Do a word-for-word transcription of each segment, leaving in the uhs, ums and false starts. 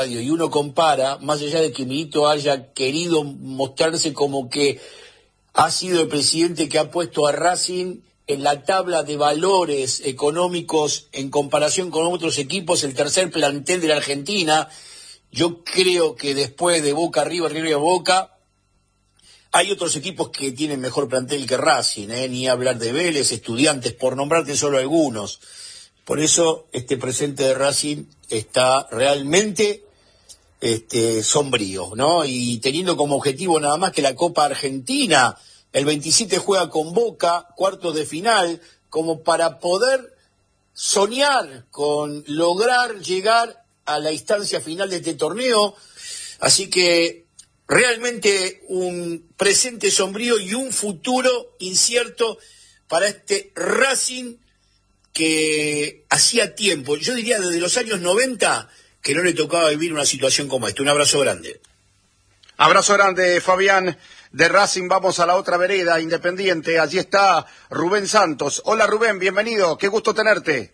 y uno compara, más allá de que Milito haya querido mostrarse como que ha sido el presidente que ha puesto a Racing en la tabla de valores económicos en comparación con otros equipos, el tercer plantel de la Argentina, yo creo que después de Boca, River, River, Boca, hay otros equipos que tienen mejor plantel que Racing, ¿eh? Ni hablar de Vélez, Estudiantes, por nombrarte solo algunos. Por eso este presente de Racing está realmente este, sombrío, ¿no? Y teniendo como objetivo nada más que la Copa Argentina, el veintisiete juega con Boca, cuartos de final, como para poder soñar con lograr llegar a la instancia final de este torneo. Así que realmente un presente sombrío y un futuro incierto para este Racing que hacía tiempo, yo diría desde los años noventa, que no le tocaba vivir una situación como esta. Un abrazo grande. Abrazo grande, Fabián. De Racing vamos a la otra vereda, Independiente. Allí está Rubén Santos. Hola Rubén, bienvenido. Qué gusto tenerte.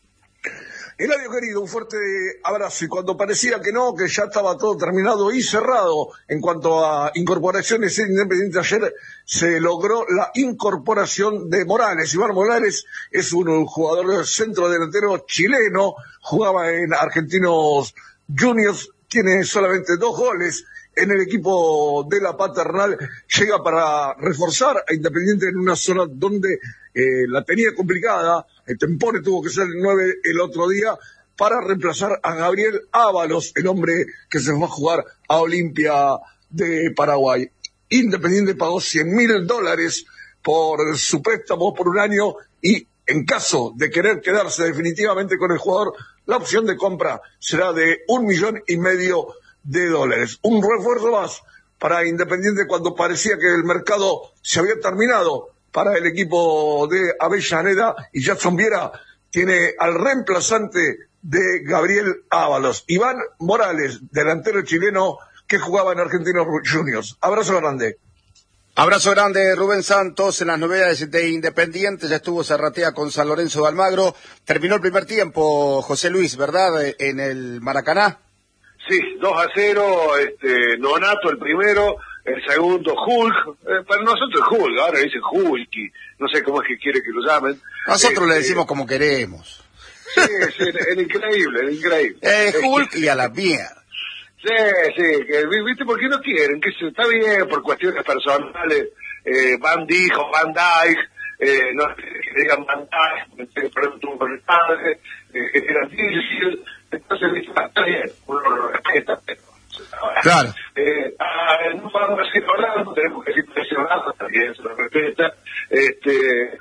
Eladio querido, un fuerte abrazo. Y cuando parecía que no, que ya estaba todo terminado y cerrado en cuanto a incorporaciones en Independiente, ayer se logró la incorporación de Morales. Iván Morales es un jugador centro delantero chileno, jugaba en Argentinos Juniors, tiene solamente dos goles en el equipo de la Paternal, llega para reforzar a Independiente en una zona donde eh, la tenía complicada. El Tempone tuvo que ser el nueve el otro día para reemplazar a Gabriel Ábalos, el hombre que se fue a jugar a Olimpia de Paraguay. Independiente pagó cien mil dólares por su préstamo por un año y en caso de querer quedarse definitivamente con el jugador, la opción de compra será de un millón y medio de dólares. Un refuerzo más para Independiente cuando parecía que el mercado se había terminado para el equipo de Avellaneda, y Jackson Viera tiene al reemplazante de Gabriel Ábalos, Iván Morales, delantero chileno que jugaba en Argentinos Juniors. Abrazo grande. Abrazo grande, Rubén Santos. En las novedades de Independiente ya estuvo Zarratea con San Lorenzo de Almagro. Terminó el primer tiempo, José Luis, ¿verdad? En el Maracaná. Sí, dos a cero, este, Nonato el primero, el segundo Hulk, eh, para nosotros es Hulk, ahora dicen Hulky, no sé cómo es que quiere que lo llamen. Nosotros este, le decimos como queremos. Sí, es el, el increíble, el increíble. Eh, Hulk y a la mierda. Sí, sí, que, ¿viste por qué no quieren? Que se, está bien, por cuestiones personales, eh, Van dijo, Van Dyke, eh, no que digan Van Dyke, por ejemplo, tuvo con el padre, eh, era difícil, entonces está bien, uno lo respeta, pero... Claro. Eh, ah, no podemos decir hablando, tenemos que decir presionado, también se lo respeta. Este,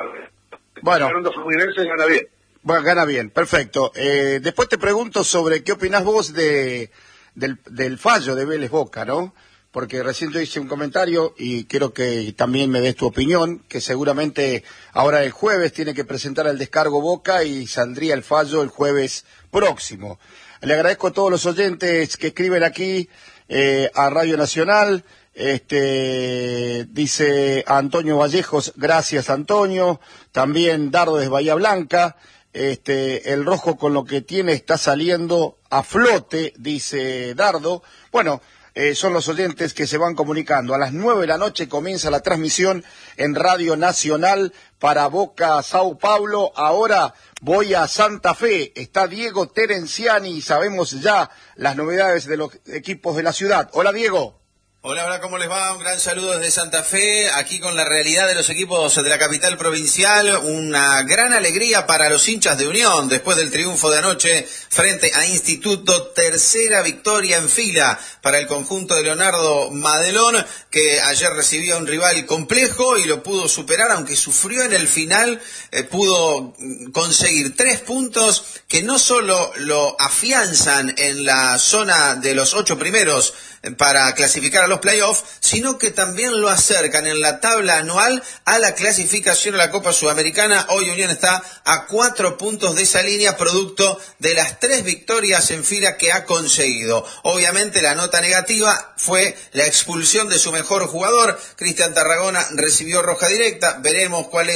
bueno, Fernando Fluminense gana bien. Bueno, gana bien, perfecto. Eh, después te pregunto sobre qué opinás vos de del, del fallo de Vélez Boca, ¿no? Porque recién yo hice un comentario y quiero que también me des tu opinión, que seguramente ahora el jueves tiene que presentar el descargo Boca y saldría el fallo el jueves próximo. Le agradezco a todos los oyentes que escriben aquí eh, a Radio Nacional. Este dice Antonio Vallejos, gracias Antonio. También Dardo de Bahía Blanca. Este, el rojo con lo que tiene está saliendo a flote, dice Dardo. Bueno, eh, son los oyentes que se van comunicando. A las nueve de la noche comienza la transmisión en Radio Nacional para Boca Sao Paulo. Ahora voy a Santa Fe. Está Diego Terenciani y sabemos ya las novedades de los equipos de la ciudad. Hola Diego. Hola, hola, ¿cómo les va? Un gran saludo desde Santa Fe, aquí con la realidad de los equipos de la capital provincial. Una gran alegría para los hinchas de Unión, después del triunfo de anoche frente a Instituto, tercera victoria en fila para el conjunto de Leonardo Madelón, que ayer recibió a un rival complejo y lo pudo superar, aunque sufrió en el final, eh, pudo conseguir tres puntos que no solo lo afianzan en la zona de los ocho primeros para clasificar a los playoffs, sino que también lo acercan en la tabla anual a la clasificación a la Copa Sudamericana. Hoy Unión está a cuatro puntos de esa línea, producto de las tres victorias en fila que ha conseguido. Obviamente la nota negativa fue la expulsión de su mejor jugador. Cristian Tarragona recibió roja directa, veremos cuál es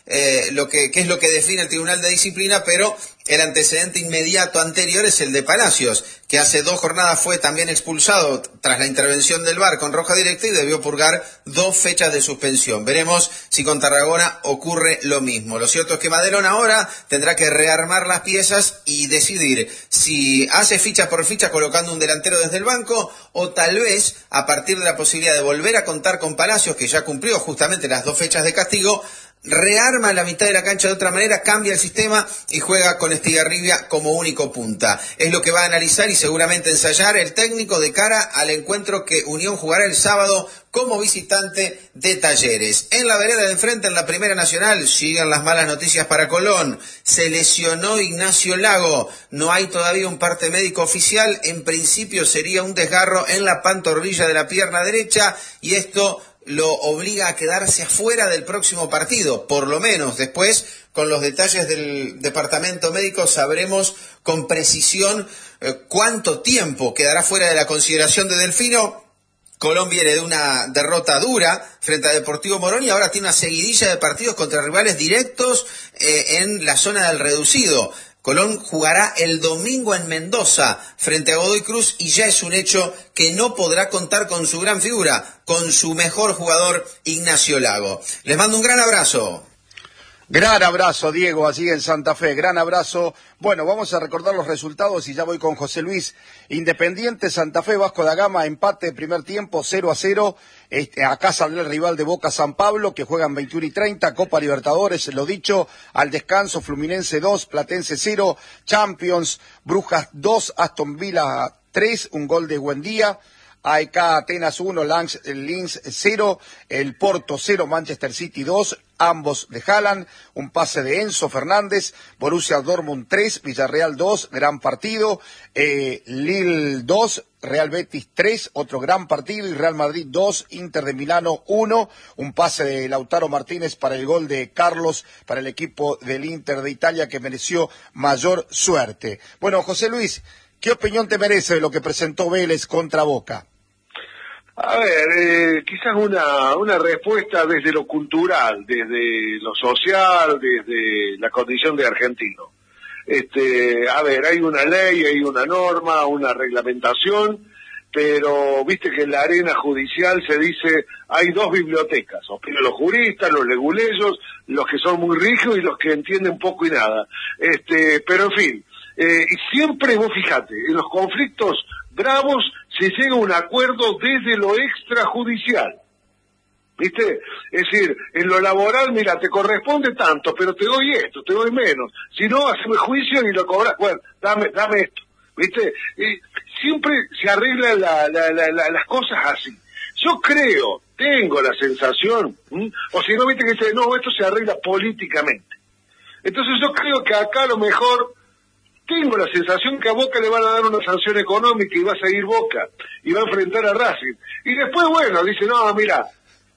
eh, lo que, qué es lo que define el Tribunal de Disciplina, pero el antecedente inmediato anterior es el de Palacios, que hace dos jornadas fue también expulsado tras la intervención del V A R con roja directa y debió purgar dos fechas de suspensión. Veremos si con Tarragona ocurre lo mismo. Lo cierto es que Madelón ahora tendrá que rearmar las piezas y decidir si hace ficha por ficha colocando un delantero desde el banco o tal vez a partir de la posibilidad de volver a contar con Palacios, que ya cumplió justamente las dos fechas de castigo, rearma la mitad de la cancha de otra manera, cambia el sistema y juega con Estigarribia como único punta. Es lo que va a analizar y seguramente ensayar el técnico de cara al encuentro que Unión jugará el sábado como visitante de Talleres. En la vereda de enfrente, en la Primera Nacional, siguen las malas noticias para Colón. Se lesionó Ignacio Lago. No hay todavía un parte médico oficial. En principio sería un desgarro en la pantorrilla de la pierna derecha y esto lo obliga a quedarse afuera del próximo partido, por lo menos. Después, con los detalles del departamento médico, sabremos con precisión eh, cuánto tiempo quedará fuera de la consideración de Delfino. Colón viene de una derrota dura frente a Deportivo Morón y ahora tiene una seguidilla de partidos contra rivales directos eh, en la zona del reducido. Colón jugará el domingo en Mendoza frente a Godoy Cruz y ya es un hecho que no podrá contar con su gran figura, con su mejor jugador Ignacio Lago. Les mando un gran abrazo. Gran abrazo, Diego, allí en Santa Fe, gran abrazo. Bueno, vamos a recordar los resultados y ya voy con José Luis. Independiente, Santa Fe, Vasco da Gama, empate de primer tiempo, cero a cero. Este, acá salió el rival de Boca, San Pablo, que juegan veintiuno y treinta, Copa Libertadores, lo dicho, al descanso, Fluminense dos, Platense cero, Champions, Brujas dos, Aston Villa tres, un gol de Buendía. A E K Atenas uno, Linz cero, el Porto cero, Manchester City dos, ambos de Haaland, un pase de Enzo Fernández, Borussia Dortmund tres, Villarreal dos, gran partido, eh, Lille dos, Real Betis tres, otro gran partido, y Real Madrid dos, Inter de Milano uno, un pase de Lautaro Martínez para el gol de Carlos, para el equipo del Inter de Italia que mereció mayor suerte. Bueno, José Luis, ¿qué opinión te merece de lo que presentó Vélez contra Boca? A ver, eh, quizás una, una respuesta desde lo cultural, desde lo social, desde la condición de argentino. Este, a ver, hay una ley, hay una norma, una reglamentación, pero viste que en la arena judicial se dice hay dos bibliotecas, opinan los juristas, los leguleyos, los que son muy rígidos y los que entienden poco y nada. Este, pero en fin, eh, y siempre vos fijate, en los conflictos bravos se llega a un acuerdo desde lo extrajudicial, ¿viste? Es decir, en lo laboral, mira, te corresponde tanto, pero te doy esto, te doy menos, si no, haceme juicio y lo cobras, bueno, dame, dame esto, ¿viste? Y siempre se arreglan la, la, la, la, las cosas así. Yo creo, tengo la sensación, ¿m? o si no, viste que dice, no, esto se arregla políticamente. Entonces yo creo que acá a lo mejor tengo la sensación que a Boca le van a dar una sanción económica y va a seguir Boca y va a enfrentar a Racing. Y después, bueno, dice, no, mira,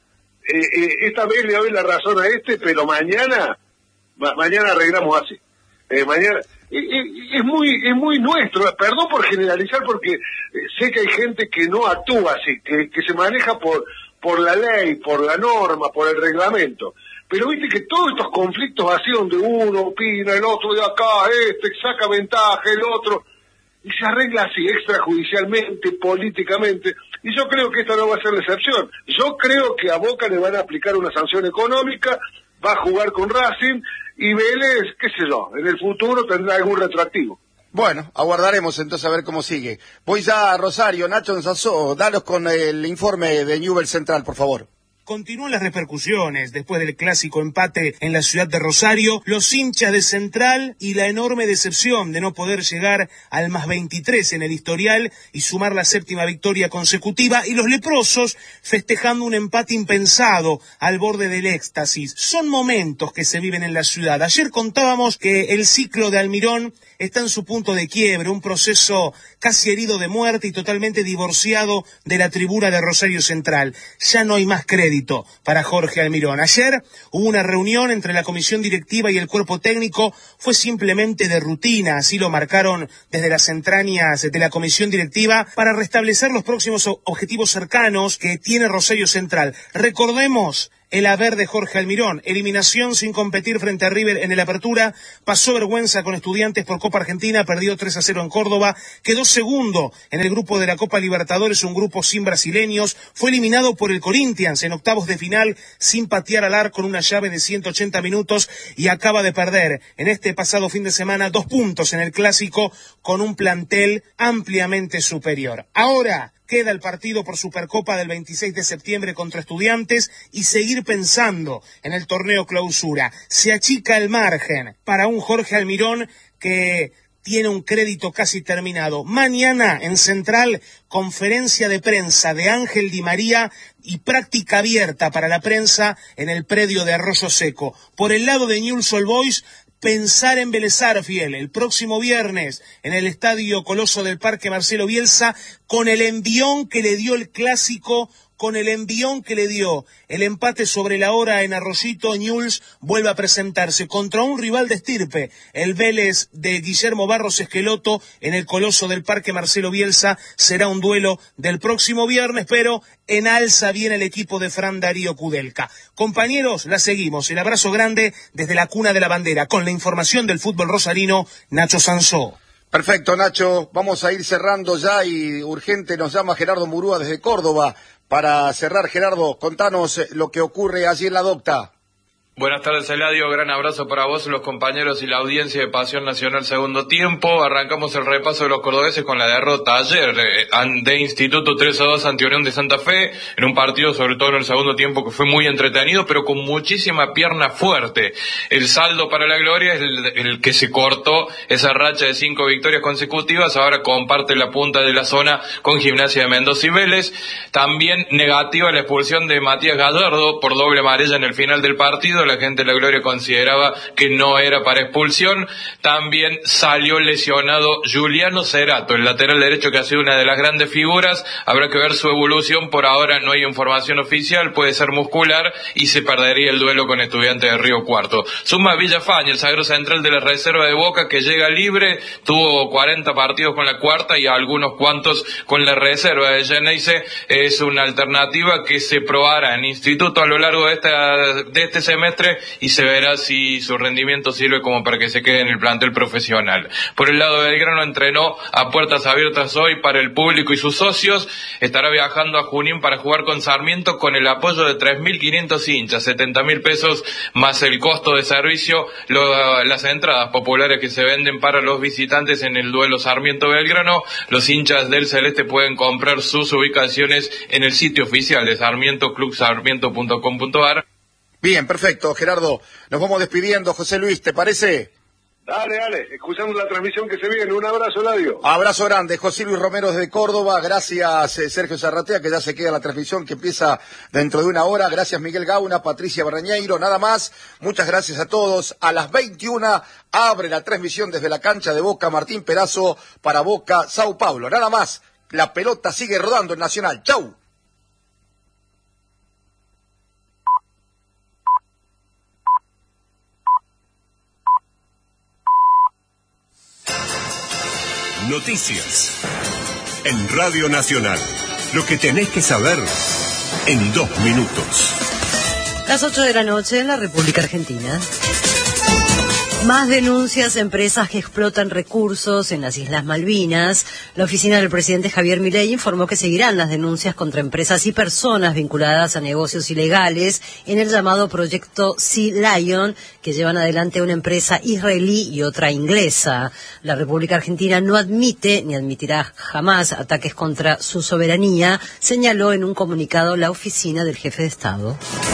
eh, eh, esta vez le doy la razón a este, pero mañana, ma mañana arreglamos así. Eh, mañana, eh, eh, es muy es muy nuestro, perdón por generalizar porque eh, sé que hay gente que no actúa así, que, que se maneja por, por la ley, por la norma, por el reglamento. Pero viste que todos estos conflictos así donde uno opina, el otro de acá, este saca ventaja, el otro, y se arregla así, extrajudicialmente, políticamente, y yo creo que esta no va a ser la excepción. Yo creo que a Boca le van a aplicar una sanción económica, va a jugar con Racing, y Vélez, qué sé yo, en el futuro tendrá algún retroactivo. Bueno, aguardaremos entonces a ver cómo sigue. Voy ya a Rosario, Nacho Ensazó, danos con el informe de Newell's Central, por favor. Continúan las repercusiones después del clásico empate en la ciudad de Rosario, los hinchas de Central y la enorme decepción de no poder llegar al más veintitrés en el historial y sumar la séptima victoria consecutiva, y los leprosos festejando un empate impensado al borde del éxtasis. Son momentos que se viven en la ciudad. Ayer contábamos que el ciclo de Almirón está en su punto de quiebre, un proceso casi herido de muerte y totalmente divorciado de la tribuna de Rosario Central. Ya no hay más crédito para Jorge Almirón. Ayer hubo una reunión entre la comisión directiva y el cuerpo técnico, fue simplemente de rutina, así lo marcaron desde las entrañas de la comisión directiva, para restablecer los próximos objetivos cercanos que tiene Rosario Central. Recordemos, el haber de Jorge Almirón. Eliminación sin competir frente a River en el Apertura, pasó vergüenza con Estudiantes por Copa Argentina, perdió tres a cero en Córdoba, quedó segundo en el grupo de la Copa Libertadores, un grupo sin brasileños, fue eliminado por el Corinthians en octavos de final sin patear al arco con una llave de ciento ochenta minutos y acaba de perder en este pasado fin de semana dos puntos en el Clásico con un plantel ampliamente superior. Ahora queda el partido por Supercopa del veintiséis de septiembre contra Estudiantes y seguir pensando en el torneo Clausura. Se achica el margen para un Jorge Almirón que tiene un crédito casi terminado. Mañana en Central, conferencia de prensa de Ángel Di María y práctica abierta para la prensa en el predio de Arroyo Seco. Por el lado de Newell's Old Boys, pensar en Vélez Sarsfield el próximo viernes en el Estadio Coloso del Parque Marcelo Bielsa, con el envión que le dio el Clásico, con el envión que le dio el empate sobre la hora en Arroyito. Newell's vuelve a presentarse contra un rival de estirpe, el Vélez de Guillermo Barros Esqueloto, en el Coloso del Parque Marcelo Bielsa. Será un duelo del próximo viernes, pero en alza viene el equipo de Fran Darío Kudelka. Compañeros, la seguimos. El abrazo grande desde la cuna de la bandera. Con la información del fútbol rosarino, Nacho Sansó. Perfecto, Nacho. Vamos a ir cerrando ya y urgente nos llama Gerardo Murúa desde Córdoba. Para cerrar, Gerardo, contanos lo que ocurre allí en la Docta. Buenas tardes, Eladio. Gran abrazo para vos, los compañeros y la audiencia de Pasión Nacional Segundo Tiempo. Arrancamos el repaso de los cordobeses con la derrota ayer de Instituto tres a dos ante Unión de Santa Fe, en un partido, sobre todo en el segundo tiempo, que fue muy entretenido, pero con muchísima pierna fuerte. El saldo para la gloria es el, el que se cortó esa racha de cinco victorias consecutivas. Ahora comparte la punta de la zona con Gimnasia de Mendoza y Vélez. También negativa la expulsión de Matías Gallardo por doble amarilla en el final del partido. La gente de la Gloria consideraba que no era para expulsión. También salió lesionado Juliano Cerato, el lateral derecho, que ha sido una de las grandes figuras. Habrá que ver su evolución. Por ahora no hay información oficial, puede ser muscular y se perdería el duelo con Estudiantes de Río Cuarto. Suma Villafañe, el zaguero central de la reserva de Boca, que llega libre, tuvo cuarenta partidos con la cuarta y algunos cuantos con la reserva de Geneise. Es una alternativa que se probará en Instituto a lo largo de, esta, de este semestre y se verá si su rendimiento sirve como para que se quede en el plantel profesional. Por el lado de Belgrano, entrenó a puertas abiertas hoy para el público y sus socios. Estará viajando a Junín para jugar con Sarmiento con el apoyo de tres mil quinientos hinchas, setenta mil pesos más el costo de servicio, lo, las entradas populares que se venden para los visitantes en el duelo Sarmiento-Belgrano. Los hinchas del Celeste pueden comprar sus ubicaciones en el sitio oficial de Sarmiento, club sarmiento punto com punto a r. Bien, perfecto, Gerardo. Nos vamos despidiendo. José Luis, ¿te parece? Dale, dale. Escuchamos la transmisión que se viene. Un abrazo, Eladio. Abrazo grande. José Luis Romero desde Córdoba. Gracias, eh, Sergio Zarratea, que ya se queda la transmisión que empieza dentro de una hora. Gracias, Miguel Gauna, Patricia Barrañeiro. Nada más. Muchas gracias a todos. A las veintiuna abre la transmisión desde la cancha de Boca Martín Perazo para Boca Sao Paulo. Nada más. La pelota sigue rodando en Nacional. ¡Chau! Noticias en Radio Nacional. Lo que tenés que saber en dos minutos. Las ocho de la noche en la República Argentina. Más denuncias, empresas que explotan recursos en las Islas Malvinas. La oficina del presidente Javier Milei informó que seguirán las denuncias contra empresas y personas vinculadas a negocios ilegales en el llamado proyecto Sea Lion, que llevan adelante una empresa israelí y otra inglesa. La República Argentina no admite ni admitirá jamás ataques contra su soberanía, señaló en un comunicado la oficina del jefe de Estado.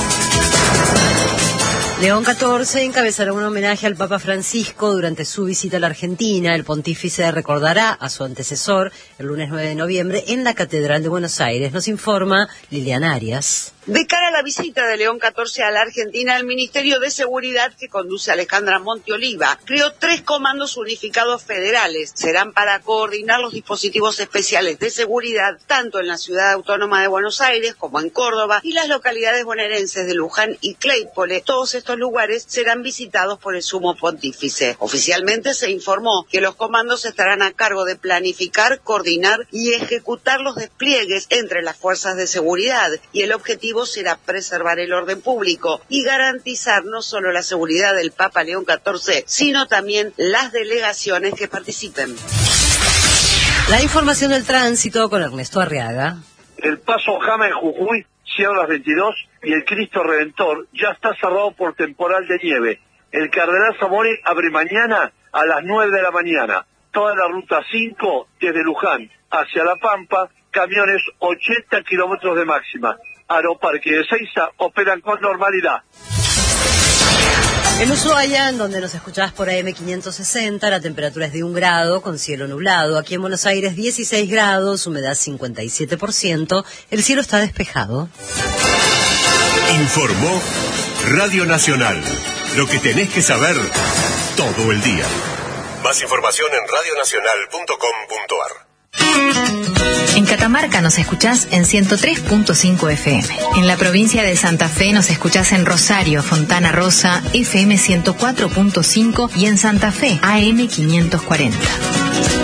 León catorce encabezará un homenaje al Papa Francisco durante su visita a la Argentina. El pontífice recordará a su antecesor el lunes nueve de noviembre en la Catedral de Buenos Aires. Nos informa Liliana Arias. De cara a la visita de León catorce a la Argentina, el Ministerio de Seguridad, que conduce Alejandra Monteoliva, creó tres comandos unificados federales. Serán para coordinar los dispositivos especiales de seguridad, tanto en la Ciudad Autónoma de Buenos Aires como en Córdoba y las localidades bonaerenses de Luján y Claypole. Todos estos lugares serán visitados por el Sumo Pontífice. Oficialmente se informó que los comandos estarán a cargo de planificar, coordinar y ejecutar los despliegues entre las fuerzas de seguridad, y el objetivo objetivo será preservar el orden público y garantizar no solo la seguridad del Papa León catorce, sino también las delegaciones que participen. La información del tránsito con Ernesto Arriaga. El paso Jama en Jujuy cierra a las veintidós y el Cristo Redentor ya está cerrado por temporal de nieve. El Cardenal Zamora abre mañana a las nueve de la mañana. Toda la ruta cinco desde Luján hacia La Pampa, camiones ochenta kilómetros de máxima. Aeroparque de Ezeiza operan con normalidad. En Ushuaia, en donde nos escuchás por A M quinientos sesenta, la temperatura es de un grado con cielo nublado. Aquí en Buenos Aires dieciséis grados, humedad cincuenta y siete por ciento, el cielo está despejado. Informó Radio Nacional. Lo que tenés que saber todo el día. Más información en radio nacional punto com punto a r. En Catamarca nos escuchás en ciento tres punto cinco F M. En la provincia de Santa Fe nos escuchás en Rosario, Fontana Rosa, F M ciento cuatro punto cinco y en Santa Fe, A M quinientos cuarenta.